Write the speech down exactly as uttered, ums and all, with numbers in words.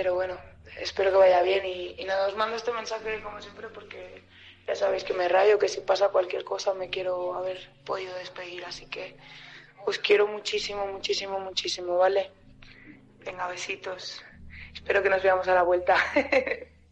pero bueno, espero que vaya bien y, y nada, os mando este mensaje como siempre porque ya sabéis que me rayo, que si pasa cualquier cosa me quiero haber podido despedir, así que os quiero muchísimo, muchísimo, muchísimo, ¿vale? Venga, besitos. Espero que nos veamos a la vuelta.